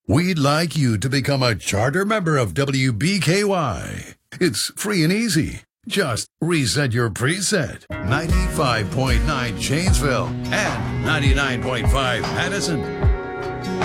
We'd like you to become a charter member of WBKY. It's free and easy. Just reset your preset. 95.9 Janesville and 99.5 Madison.